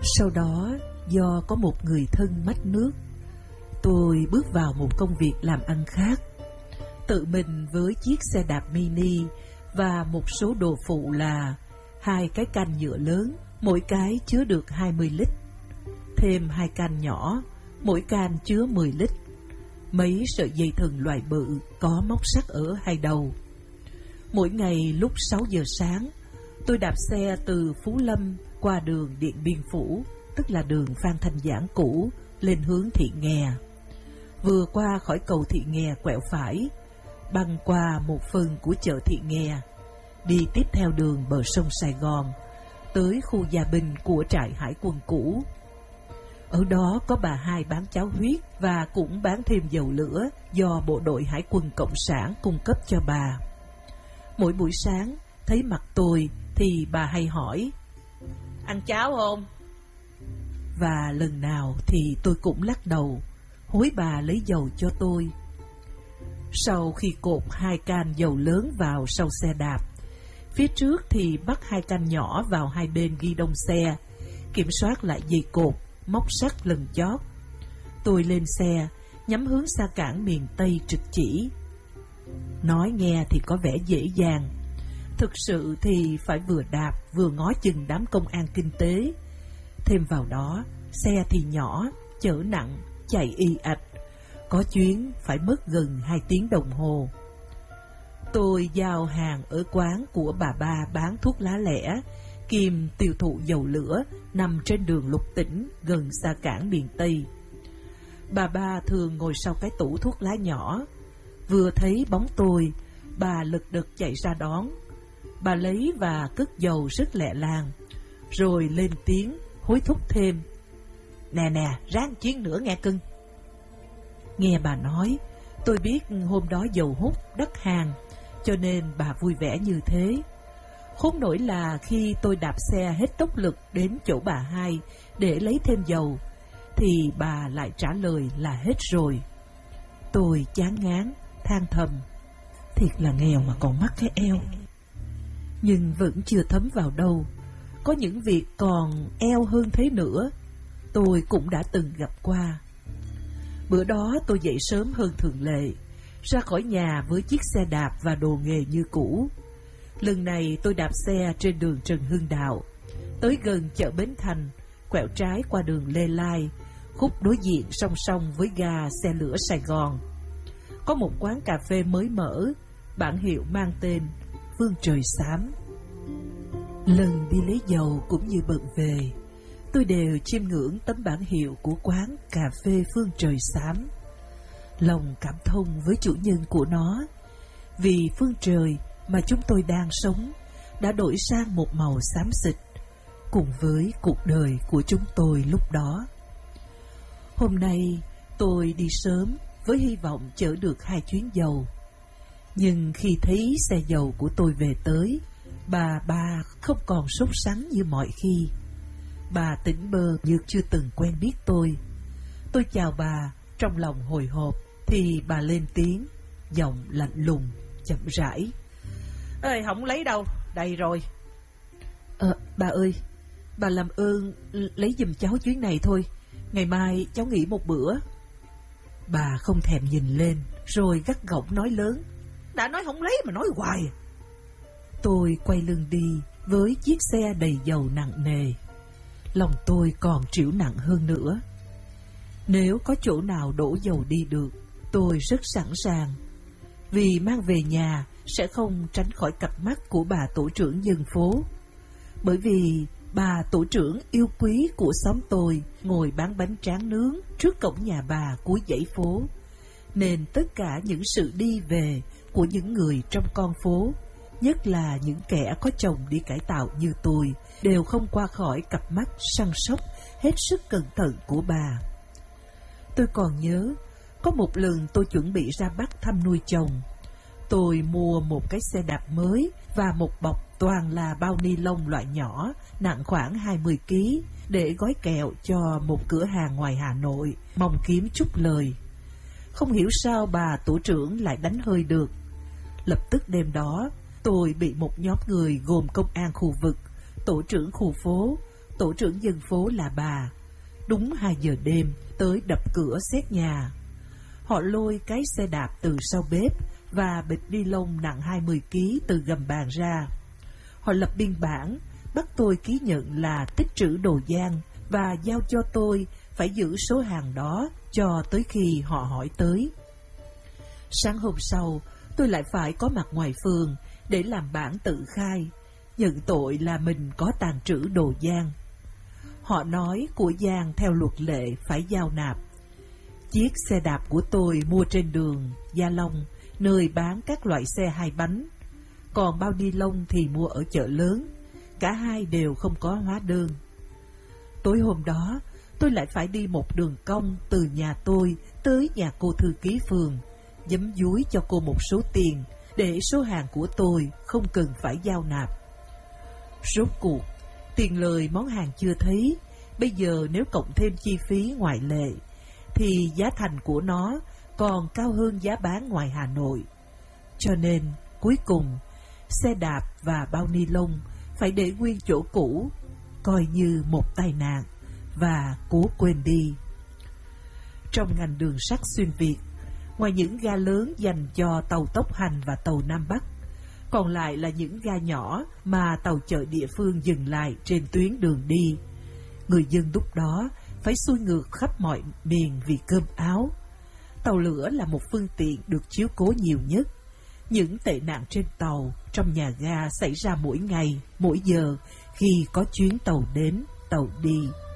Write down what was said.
Sau đó, do có một người thân mách nước, tôi bước vào một công việc làm ăn khác. Tự mình với chiếc xe đạp mini và một số đồ phụ là 2 cái can nhựa lớn, mỗi cái chứa được 20 lít, thêm 2 can nhỏ, mỗi can chứa 10 lít, mấy sợi dây thừng loại bự có móc sắt ở hai đầu. Mỗi ngày lúc 6 giờ sáng, tôi đạp xe từ Phú Lâm qua đường Điện Biên Phủ, tức là đường Phan Thanh Giảng cũ, lên hướng Thị Nghè. Vừa qua khỏi cầu Thị Nghè quẹo phải, băng qua một phần của chợ Thị Nghè, đi tiếp theo đường bờ sông Sài Gòn, tới khu gia binh của trại hải quân cũ. Ở đó có bà hai bán cháo huyết và cũng bán thêm dầu lửa do bộ đội hải quân cộng sản cung cấp cho bà. Mỗi buổi sáng thấy mặt tôi thì bà hay hỏi: "Ăn cháo không?" Và lần nào thì tôi cũng lắc đầu, hối bà lấy dầu cho tôi. Sau khi cột 2 can dầu lớn vào sau xe đạp, phía trước thì bắt 2 can nhỏ vào hai bên ghi đông xe, kiểm soát lại dây cột, móc sắt lần chót. Tôi lên xe, nhắm hướng xa cảng miền Tây trực chỉ. Nói nghe thì có vẻ dễ dàng, thực sự thì phải vừa đạp vừa ngó chừng đám công an kinh tế. Thêm vào đó, xe thì nhỏ, chở nặng, chạy ì ạch, có chuyến phải mất gần 2 tiếng đồng hồ. Tôi giao hàng ở quán của bà ba bán thuốc lá lẻ, kiêm tiêu thụ dầu lửa, nằm trên đường Lục Tỉnh, gần xa cảng miền Tây. Bà ba thường ngồi sau cái tủ thuốc lá nhỏ. Vừa thấy bóng tôi, bà lật đật chạy ra đón. Bà lấy và cất dầu rất lẹ làng, rồi lên tiếng hối thúc thêm: "Nè nè, ráng chuyến nữa nghe cưng." Nghe bà nói, tôi biết hôm đó dầu hút đắt hàng, cho nên bà vui vẻ như thế. Khốn nổi là khi tôi đạp xe hết tốc lực đến chỗ bà hai để lấy thêm dầu, thì bà lại trả lời là hết rồi. Tôi chán ngán, than thầm: thiệt là nghèo mà còn mắc cái eo. Nhưng vẫn chưa thấm vào đâu, có những việc còn eo hơn thế nữa, tôi cũng đã từng gặp qua. Bữa đó tôi dậy sớm hơn thường lệ, ra khỏi nhà với chiếc xe đạp và đồ nghề như cũ. Lần này tôi đạp xe trên đường Trần Hưng Đạo, tới gần chợ Bến Thành, quẹo trái qua đường Lê Lai, khúc đối diện song song với ga xe lửa Sài Gòn. Có một quán cà phê mới mở, bảng hiệu mang tên Phương Trời Xám. Lần đi lấy dầu cũng như bận về, tôi đều chiêm ngưỡng tấm bảng hiệu của quán cà phê Phương Trời Xám. Lòng cảm thông với chủ nhân của nó, vì phương trời mà chúng tôi đang sống đã đổi sang một màu xám xịt, cùng với cuộc đời của chúng tôi lúc đó. Hôm nay tôi đi sớm với hy vọng chở được 2 chuyến dầu. Nhưng khi thấy xe dầu của tôi về tới, bà ba không còn sốt sắng như mọi khi. Bà tỉnh bơ như chưa từng quen biết tôi. Tôi chào bà trong lòng hồi hộp, thì bà lên tiếng, giọng lạnh lùng, chậm rãi: "Ơi, không lấy đâu, đầy rồi." Bà ơi, bà làm ơn lấy giùm cháu chuyến này thôi, ngày mai cháu nghỉ một bữa." Bà không thèm nhìn lên, rồi gắt gỏng nói lớn: "Đã nói không lấy mà nói hoài." Tôi quay lưng đi với chiếc xe đầy dầu nặng nề. Lòng tôi còn trĩu nặng hơn nữa. Nếu có chỗ nào đổ dầu đi được, tôi rất sẵn sàng, vì mang về nhà sẽ không tránh khỏi cặp mắt của bà tổ trưởng dân phố. Bởi vì bà tổ trưởng yêu quý của xóm tôi ngồi bán bánh tráng nướng trước cổng nhà bà cuối dãy phố, nên tất cả những sự đi về của những người trong con phố, nhất là những kẻ có chồng đi cải tạo như tôi, đều không qua khỏi cặp mắt săn sóc hết sức cẩn thận của bà. Tôi còn nhớ, có một lần tôi chuẩn bị ra Bắc thăm nuôi chồng. Tôi mua một cái xe đạp mới và một bọc toàn là bao ni lông loại nhỏ, nặng khoảng 20 kg, để gói kẹo cho một cửa hàng ngoài Hà Nội, mong kiếm chút lời. Không hiểu sao bà tổ trưởng lại đánh hơi được. Lập tức đêm đó, tôi bị một nhóm người gồm công an khu vực, tổ trưởng khu phố, tổ trưởng dân phố là bà. Đúng 2 giờ đêm tới đập cửa xét nhà. Họ lôi cái xe đạp từ sau bếp và bịch ni lông nặng 20 kg từ gầm bàn ra. Họ lập biên bản, bắt tôi ký nhận là tích trữ đồ giang và giao cho tôi phải giữ số hàng đó cho tới khi họ hỏi tới. Sáng hôm sau, tôi lại phải có mặt ngoài phường để làm bản tự khai, nhận tội là mình có tàng trữ đồ giang. Họ nói của giang theo luật lệ phải giao nạp. Chiếc xe đạp của tôi mua trên đường Gia Long, nơi bán các loại xe 2 bánh. Còn bao ni lông thì mua ở chợ lớn. Cả hai đều không có hóa đơn. Tối hôm đó, tôi lại phải đi một đường cong từ nhà tôi tới nhà cô thư ký phường, giấm dúi cho cô một số tiền để số hàng của tôi không cần phải giao nạp. Rốt cuộc, tiền lời món hàng chưa thấy, bây giờ nếu cộng thêm chi phí ngoại lệ, thì giá thành của nó còn cao hơn giá bán ngoài Hà Nội. Cho nên, cuối cùng, xe đạp và bao ni lông phải để nguyên chỗ cũ, coi như một tai nạn, và cố quên đi. Trong ngành đường sắt xuyên Việt, ngoài những ga lớn dành cho tàu tốc hành và tàu Nam Bắc, còn lại là những ga nhỏ mà tàu chợ địa phương dừng lại trên tuyến đường đi. Người dân lúc đó phải xuôi ngược khắp mọi miền vì cơm áo. Tàu lửa là một phương tiện được chiếu cố nhiều nhất. Những tệ nạn trên tàu, trong nhà ga xảy ra mỗi ngày, mỗi giờ khi có chuyến tàu đến, tàu đi.